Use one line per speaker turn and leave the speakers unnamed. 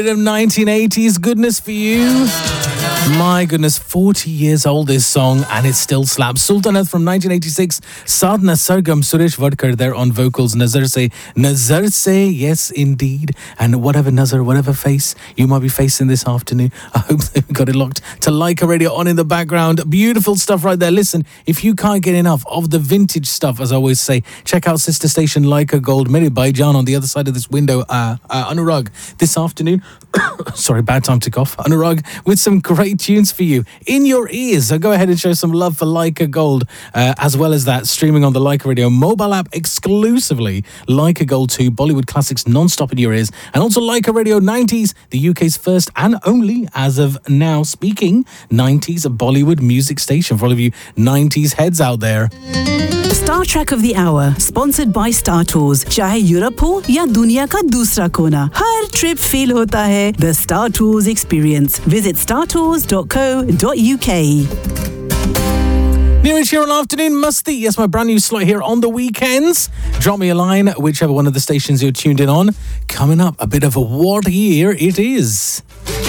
1980s goodness for you. My goodness, 40 years old this song and it still slaps. Sultanat from 1986. Sadhna Sargam, Suresh Vadkar there on vocals. Nazar se, yes indeed. And whatever nazar, whatever face you might be facing this afternoon, I hope that we got it locked to Leica Radio on in the background. Beautiful stuff right there. Listen, if you can't get enough of the vintage stuff, as I always say, check out sister station Leica Gold, Mere Baijan on the other side of this window. Anurag this afternoon. Sorry, bad time to cough. Anurag with some great tunes for you in your ears. So go ahead and show some love for Leica Gold, as well as that streaming on the Leica Radio mobile app exclusively. Leica Gold 2, Bollywood classics non-stop in your ears, and also Leica Radio 90s, the UK's first and only, as of now speaking, 90s Bollywood music station for all of you 90s heads out there.
Star Trek of the Hour, sponsored by Star Tours. चाहे Europe हो या दुनिया का दूसरा कोना, हर trip feel होता है The Star Tours Experience. Visit startours.co.uk.
New and Sheeran Afternoon Musty. Yes, my brand new slot here on the weekends. Drop me a line, whichever one of the stations you're tuned in on. Coming up, a bit of a what year it is.